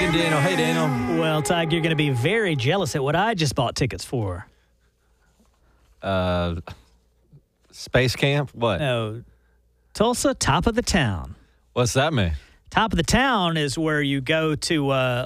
morning, Daniel. Hey, Daniel. Well, Tig, you're going to be very jealous at what I just bought tickets for. Space camp? What? No, Tulsa, Top of the Town. What's that mean? Top of the Town is where you go to